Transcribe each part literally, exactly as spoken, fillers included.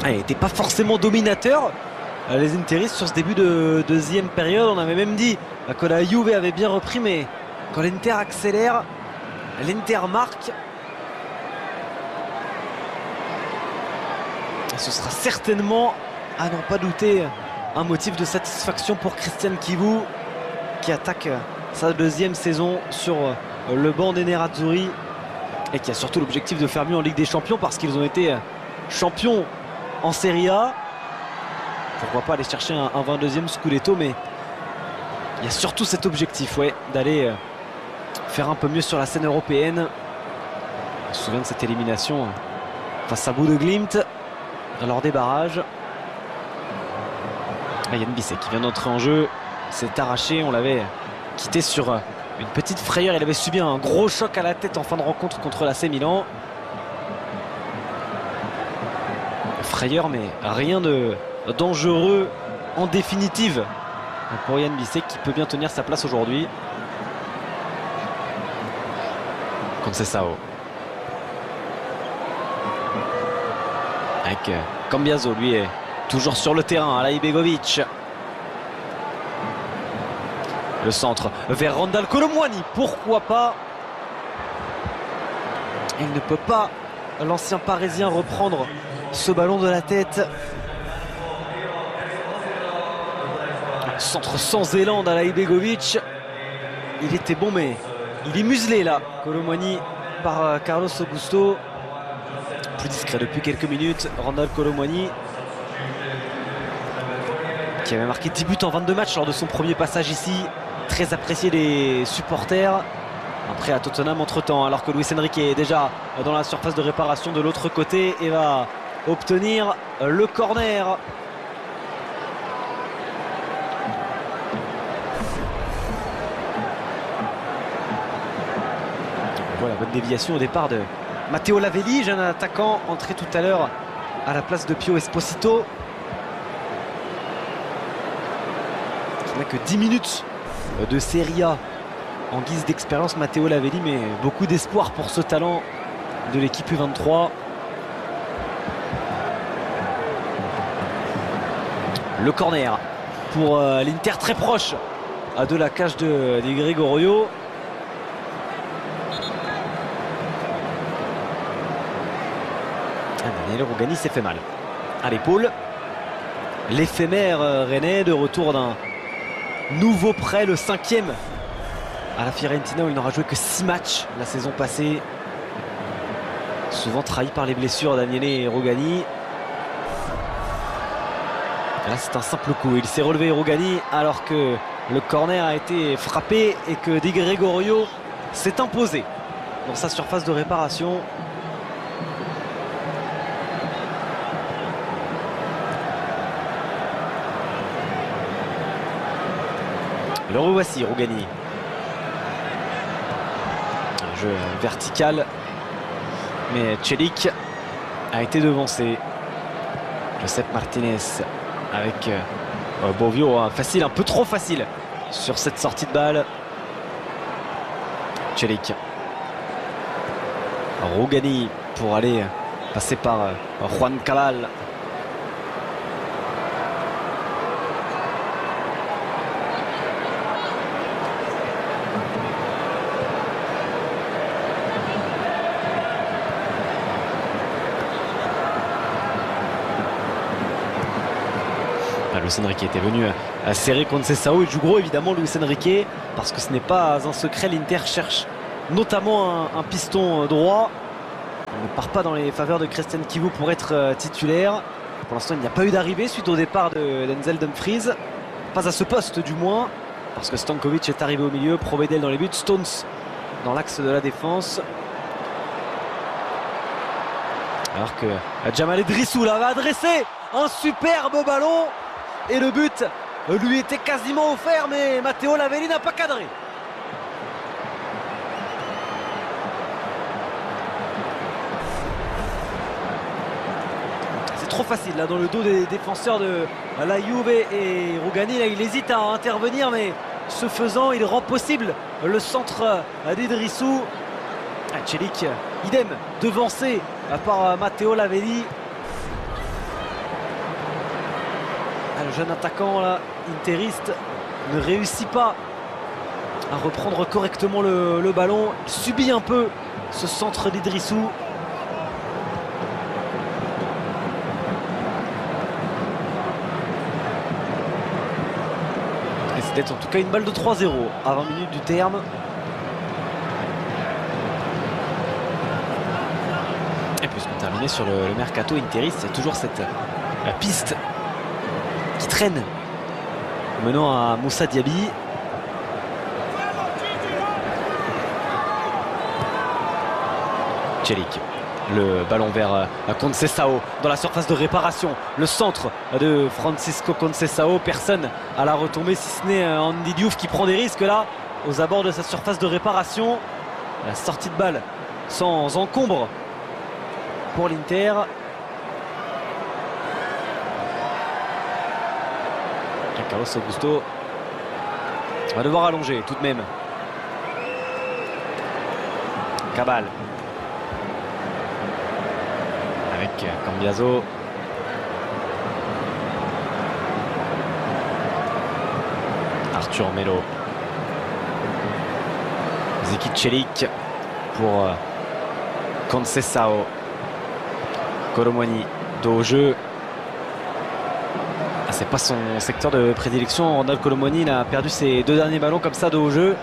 il n'était pas forcément dominateur, les Interistes, sur ce début de deuxième période. On avait même dit que la Juve avait bien repris, mais quand l'Inter accélère, l'Inter marque. Et ce sera certainement, à n'en pas douter, un motif de satisfaction pour Christian Chivu, qui attaque sa deuxième saison sur le banc des Nerazzurri et qui a surtout l'objectif de faire mieux en Ligue des Champions, parce qu'ils ont été champions en Serie A. Pourquoi pas aller chercher un, un vingt-deuxième Scudetto, mais il y a surtout cet objectif, ouais, d'aller faire un peu mieux sur la scène européenne. On se souvient de cette élimination face à Bodø/Glimt lors des barrages. Yann Bisset qui vient d'entrer en jeu, s'est arraché, on l'avait quitté sur une petite frayeur. Il avait subi un gros choc à la tête en fin de rencontre contre l'A C Milan. Frayeur, mais rien de dangereux en définitive pour Yann Bisset, qui peut bien tenir sa place aujourd'hui. Conceição avec Cambiaso, lui est toujours sur le terrain. Alay Begovic, le centre vers Randal Kolo Muani, pourquoi pas. Il ne peut pas, l'ancien parisien, reprendre ce ballon de la tête. Centre sans élan d'Alay Begovic. Il était bon, mais il est muselé là, Kolo Muani, par Carlos Augusto. Plus discret depuis quelques minutes, Randal Kolo Muani, qui avait marqué dix buts en vingt-deux matchs lors de son premier passage ici. Très apprécié des supporters. Après à Tottenham entre temps, alors que Luis Enrique est déjà dans la surface de réparation de l'autre côté et va obtenir le corner. Voilà, bonne déviation au départ de Matteo Lavelli, jeune attaquant entré tout à l'heure à la place de Pio Esposito, qui n'a que dix minutes de Serie A en guise d'expérience. Matteo Lavelli, mais beaucoup d'espoir pour ce talent de l'équipe U vingt-trois. Le corner pour euh, l'Inter, très proche euh, de la cage de, de Gregorio. Daniele Rugani s'est fait mal à l'épaule. L'éphémère euh, Rennais, de retour d'un nouveau prêt, le cinquième à la Fiorentina, où il n'aura joué que six matchs la saison passée. Souvent trahi par les blessures, Daniele Rugani. Et là, c'est un simple coup. Il s'est relevé, Rugani, alors que le corner a été frappé et que Di Gregorio s'est imposé dans sa surface de réparation. Le revoici, Rugani. Un jeu vertical, mais Celik a été devancé. Josep Martinez avec euh, Bovio, hein, facile, un peu trop facile sur cette sortie de balle. Celik. Rugani pour aller passer par euh, Juan Cabal. Luis Enrique était venu à serrer Conceição. Il joue gros évidemment, Luis Enrique, parce que ce n'est pas un secret, l'Inter cherche notamment un, un piston droit. On ne part pas dans les faveurs de Christian Chivu pour être titulaire. Pour l'instant, il n'y a pas eu d'arrivée suite au départ de Denzel Dumfries, pas à ce poste du moins, parce que Stankovic est arrivé au milieu, Provedel dans les buts, Stones dans l'axe de la défense, alors que Jamal Idrissou là va adresser un superbe ballon. Et le but lui était quasiment offert, mais Matteo Lavelli n'a pas cadré. C'est trop facile là dans le dos des défenseurs de la Juve, et Rugani là, il hésite à intervenir, mais ce faisant il rend possible le centre d'Idrissou. Celik idem, devancé par Matteo Lavelli. Ah, le jeune attaquant là, interiste, ne réussit pas à reprendre correctement le, le ballon. Il subit un peu ce centre d'Idrissou. Et c'était en tout cas une balle de trois zéro à vingt minutes du terme. Et puisqu'on terminait sur le, le mercato interiste, il y a toujours cette la piste qui traîne menant à Moussa Diaby. Celik, le ballon vers Conceição dans la surface de réparation, le centre de Francisco Conceição, personne à la retombée si ce n'est Andy Diouf qui prend des risques là aux abords de sa surface de réparation. La sortie de balle sans encombre pour l'Inter. Carlos Augusto va devoir allonger tout de même. Cabal avec Cambiaso. Arthur Melo. Zeki Celik pour Conceição. Kolo Muani, dos au jeu. Ah, c'est pas son secteur de prédilection. Ronald Kolo Muani, il a perdu ses deux derniers ballons comme ça dos au jeu.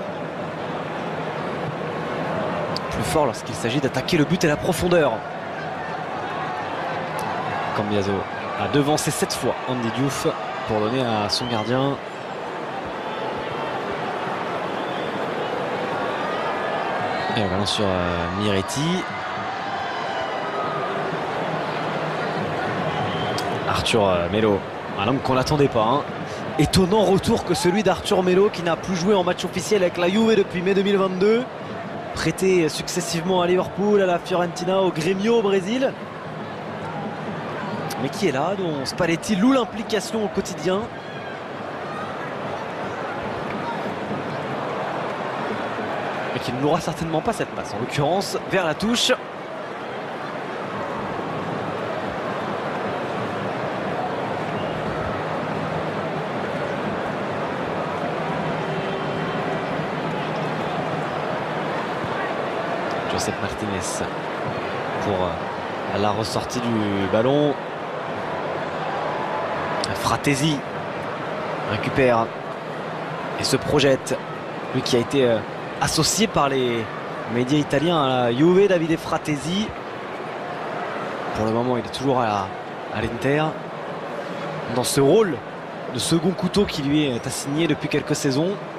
Plus fort lorsqu'il s'agit d'attaquer le but et la profondeur. Cambiaso a devancé cette fois Andy Diouf pour donner à son gardien. Et le ballon sur euh, Miretti. Arthur euh, Melo, un homme qu'on n'attendait pas. Hein. Étonnant retour que celui d'Arthur Melo qui n'a plus joué en match officiel avec la Juve depuis mai deux mille vingt-deux. Prêté successivement à Liverpool, à la Fiorentina, au Grêmio au Brésil. Mais qui est là, dont Spalletti loue l'implication au quotidien. Mais qui ne louera certainement pas cette passe, en l'occurrence vers la touche. Josep Martinez pour la ressortie du ballon. Fratesi récupère et se projette. Lui qui a été associé par les médias italiens à la Juve, Davide Fratesi. Pour le moment, il est toujours à l'Inter dans ce rôle de second couteau qui lui est assigné depuis quelques saisons.